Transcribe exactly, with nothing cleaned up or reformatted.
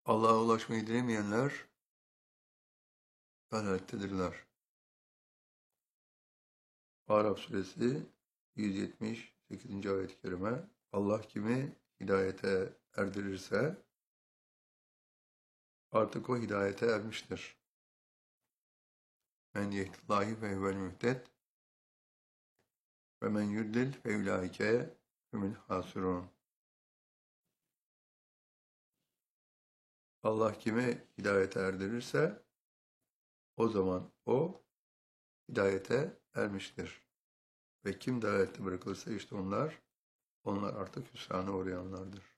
Allah'a ulaşmayı dilemeyenler dalalettedirler. Araf suresi yüz yetmiş sekizinci ayet-i kerime. Allah kimi hidayete erdirirse artık o hidayete ermiştir. Men yehdillahi fe huvel muhted ve men yudlil fe ulaike humul hasirun. Allah kimi hidayete erdirirse o zaman o hidayete ermiştir. Ve kim dalalette bırakılırsa işte onlar, onlar artık hüsrana uğrayanlardır.